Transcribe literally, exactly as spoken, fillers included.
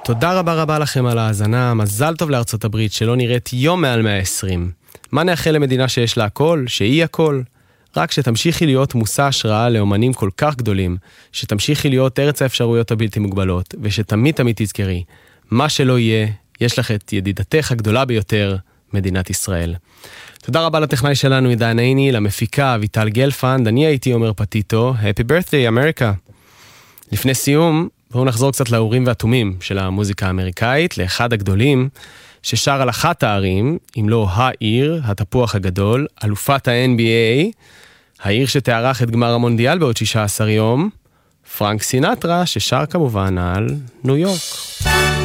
תודה רבה רבה לכם על ההאזנה, מזל טוב לארצות הברית שלא נראית יום מעל מאה ועשרים. מה נאחל למדינה שיש לה הכל, שהיא הכל? רק שתמשיכי להיות מושא השראה לאומנים כל כך גדולים, שתמשיכי להיות ארץ האפשרויות הבלתי מוגבלות, ושתמיד תמיד תזכרי, מה שלא יהיה, יש לך את ידידתך הגדולה ביותר, מדינת ישראל. תודה רבה לטכנאי שלנו עידן עיני, למפיקה ויטל גלפנד, אני הייתי עומר פטיטו, Happy Birthday אמריקה. לפני סיום, בואו נחזור קצת לאורים והתומים של המוזיקה האמריקאית, לאחד הגדולים, ששר על אחת הערים, אם לא העיר, התפוח הגדול, אלופת ה-אן בי איי, העיר שתארח את גמר המונדיאל בעוד שישה עשר יום, פרנק סינטרה, ששר כמובן על ניו יורק.